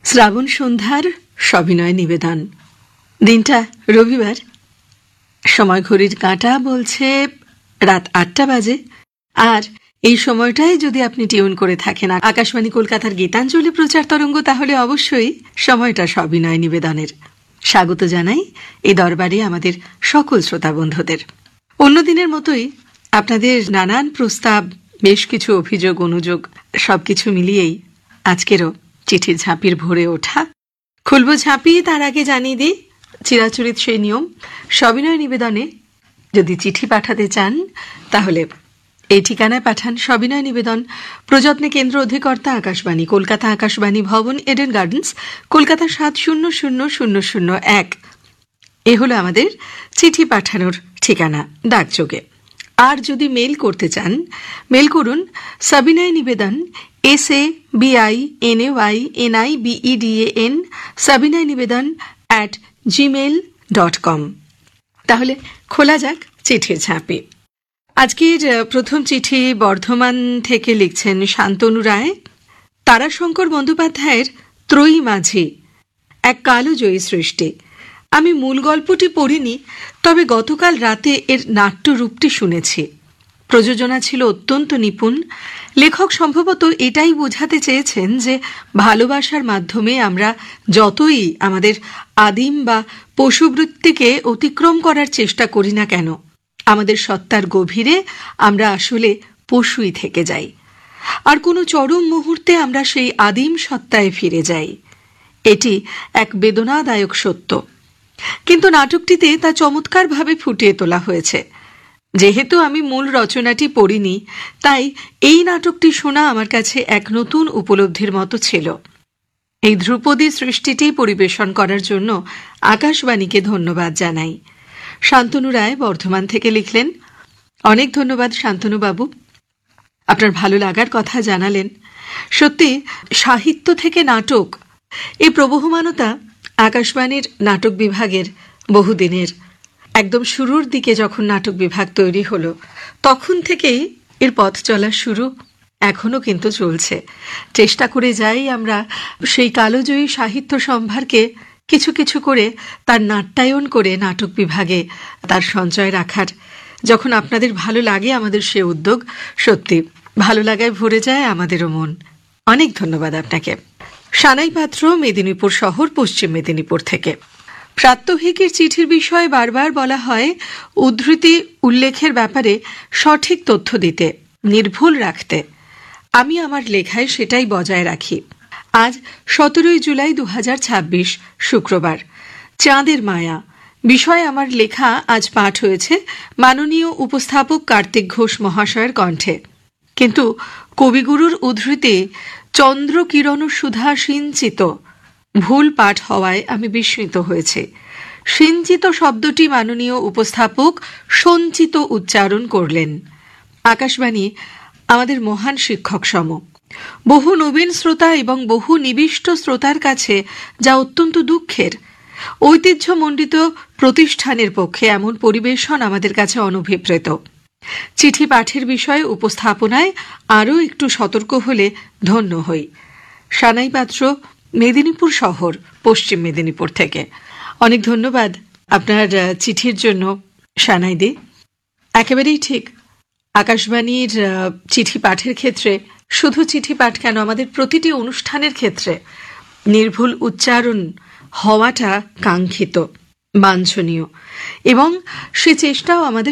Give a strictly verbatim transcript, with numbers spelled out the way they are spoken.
শ্রাবণ সন্ধ্যার সবিনয় নিবেদন। দিনটা রবিবার, সময় ঘড়ির কাঁটা বলছে রাত আটটা বাজে। আর এই সময়টাই যদি আপনি টিউন করে থাকেন আকাশবাণী কলকাতার গীতাঞ্জলি প্রচার তরঙ্গ, তাহলে অবশ্যই সময়টা সবিনয় নিবেদনের। স্বাগত জানাই এই দরবারে আমাদের সকল শ্রোতা বন্ধুদের। অন্যদিনের মতোই আপনাদের নানান প্রস্তাব, বেশ কিছু অভিযোগ অনুযোগ সবকিছু মিলিয়েই আজকেরও চিঠির ঝাঁপির ভরে ওঠা। খুলব ঝাঁপি, তার আগে জানিয়ে দিই চিরাচরিত সেই নিয়ম। সবিনয় নিবেদনে যদি চিঠি পাঠাতে চান তাহলে এই ঠিকানায় পাঠান। সবিনয় নিবেদন, প্রযত্নে কেন্দ্র অধিকর্তা আকাশবাণী, কলকাতা আকাশবাণী ভবন, এডেন গার্ডেন্স, কলকাতা সাত শূন্য শূন্য শূন্য শূন্য এক। এ হলো আমাদের চিঠি পাঠানোর ঠিকানা ডাকযোগে। আর যদি মেল করতে চান, মেল করুন সবিনয় নিবেদন, S A B I N A Y N I B E D A N, সবিনয় নিবেদন অ্যাট জিমেল ডট কম। তাহলে খোলা যাক চিঠির ঝাঁপি। আজকের প্রথম চিঠি বর্ধমান থেকে লিখছেন শান্তনু রায়। তারাশঙ্কর বন্দ্যোপাধ্যায়ের ত্রয়ী মাঝি, এক কালজয়ী সৃষ্টি। আমি মূল গল্পটি পড়িনি, তবে গতকাল রাতে এর নাট্যরূপটি শুনেছি। প্রযোজনা ছিল অত্যন্ত নিপুণ। লেখক সম্ভবত এটাই বোঝাতে চেয়েছেন যে ভালোবাসার মাধ্যমে আমরা যতই আমাদের আদিম বা পশুবৃত্তিকে অতিক্রম করার চেষ্টা করি না কেন, আমাদের সত্তার গভীরে আমরা আসলে পশুই থেকে যাই। আর কোনো চরম মুহূর্তে আমরা সেই আদিম সত্তায় ফিরে যাই। এটি এক বেদনাদায়ক সত্য, কিন্তু নাটকটিতে তা চমৎকারভাবে ফুটিয়ে তোলা হয়েছে। যেহেতু আমি মূল রচনাটি পড়িনি, তাই এই নাটকটি শোনা আমার কাছে এক নতুন উপলব্ধির মতো ছিল। এই ধ্রুপদী সৃষ্টিটি পরিবেশন করার জন্য আকাশবাণীকে ধন্যবাদ জানাই। শান্তনু রায় বর্ধমান থেকে লিখলেন, অনেক ধন্যবাদ শান্তনুবাবু, আপনার ভালো লাগার কথা জানালেন। সত্যি সাহিত্য থেকে নাটক, এই প্রবহমানতা আকাশবাণীর নাটক বিভাগের বহুদিনের। একদম শুরুর দিকে যখন নাটক বিভাগ তৈরি হলো, তখন থেকেই এর পথ চলা শুরু, এখনো কিন্তু চলছে। চেষ্টা করে যাই আমরা সেই কালজয়ী সাহিত্য সম্ভারকে কিছু কিছু করে তার নাট্যায়ন করে নাটক বিভাগে তার সঞ্চয় রাখার। যখন আপনাদের ভালো লাগে আমাদের সে উদ্যোগ, সত্যি ভালো লাগায় ভরে যায় আমাদেরও মন। অনেক ধন্যবাদ আপনাকে। সানাই পাত্র, মেদিনীপুর শহর, পশ্চিম মেদিনীপুর থেকে। প্রাত্যহিকের চিঠির বিষয়ে বারবার বলা হয় উদ্ধৃতি উল্লেখের ব্যাপারে সঠিক তথ্য দিতে, নির্ভুল রাখতে। আমি আমার লেখায় সেটাই বজায় রাখি। আজ সতেরোই জুলাই দু হাজার ছাব্বিশ, শুক্রবার। চাঁদের মায়া বিষয়ে আমার লেখা আজ পাঠ হয়েছে মাননীয় উপস্থাপক কার্তিক ঘোষ মহাশয়ের কণ্ঠে। কিন্তু কবিগুরুর উদ্ধৃতি চন্দ্র কিরণ সুধা সিঞ্চিত ভুল পাঠ হওয়ায় আমি বিস্মিত হয়েছে। সিঞ্চিত শব্দটি মাননীয় উপস্থাপক সঞ্চিত উচ্চারণ করলেন। আকাশবাণী আমাদের মহান শিক্ষক সম। বহু নবীন শ্রোতা এবং বহু নিবিষ্ট শ্রোতার কাছে যা অত্যন্ত দুঃখের। ঐতিহ্যমণ্ডিত প্রতিষ্ঠানের পক্ষে এমন পরিবেশন আমাদের কাছে অনভিপ্রেত। চিঠি পাঠের বিষয়ে উপস্থাপনায় আরও একটু সতর্ক হলে ধন্য হই। সানাই পাত্র, মেদিনীপুর শহর, পশ্চিম মেদিনীপুর থেকে। অনেক ধন্যবাদ আপনার চিঠির জন্য সানাই দি। একেবারেই ঠিক, আকাশবাণীর চিঠি পাঠের ক্ষেত্রে, শুধু চিঠি পাঠ কেন, আমাদের প্রতিটি অনুষ্ঠানের ক্ষেত্রে নির্ভুল উচ্চারণ হওয়াটা কাঙ্ক্ষিত, বাঞ্ছনীয়, এবং সে চেষ্টাও আমাদের